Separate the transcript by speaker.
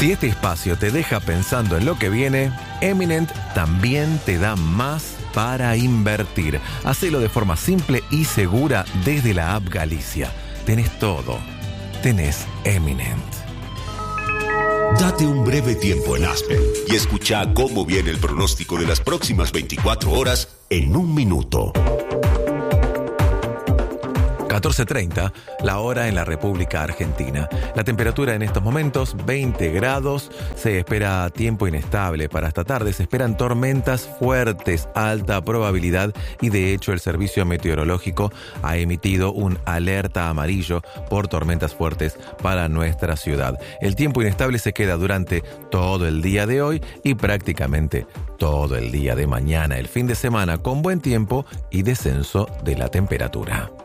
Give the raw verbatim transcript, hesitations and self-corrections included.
Speaker 1: Si este espacio te deja pensando en lo que viene, Eminent también te da más para invertir. Hacelo de forma simple y segura desde la app Galicia. Tenés todo. Tenés Eminent.
Speaker 2: Date un breve tiempo en Aspen y escucha cómo viene el pronóstico de las próximas veinticuatro horas en un minuto.
Speaker 1: catorce treinta, la hora en la República Argentina. La temperatura en estos momentos, veinte grados. Se espera tiempo inestable para esta tarde. Se esperan tormentas fuertes, alta probabilidad, y de hecho el Servicio Meteorológico ha emitido un alerta amarillo por tormentas fuertes para nuestra ciudad. El tiempo inestable se queda durante todo el día de hoy y prácticamente todo el día de mañana. El fin de semana con buen tiempo y descenso de la temperatura.